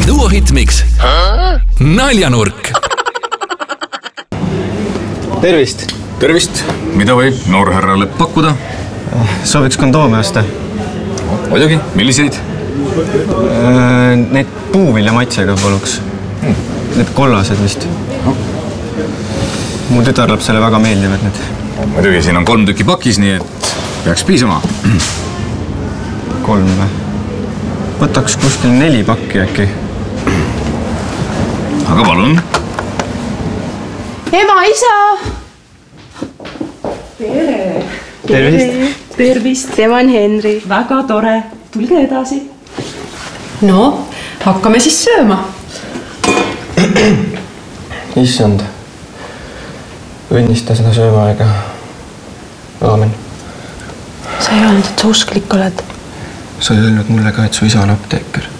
Duo Hitmix Naljanurk. Tervist! Tervist! Mida võib noorhärrale pakkuda? Sooviks kondoome osta. Muidugi, milliseid? Need puuvilja maitsega paluks. Need kollased vist. Mu tütarlapsele väga meeldivad need. Muidugi, siin on 3 tükki pakis, nii et peaks piisama. 3 või? Võtaks kuskil 4 pakki äkki. Aga palun. Ema, isa! Tere! Tervist! Tervist, tema on Henri. Väga tore. Tulge edasi. No, hakkame siis sööma. Issand. Õnnista seda söömaaega. Aamen. Sa ei öelnud, et sa usklik oled. Sa ei öelnud mulle ka, et su isa on apteeker.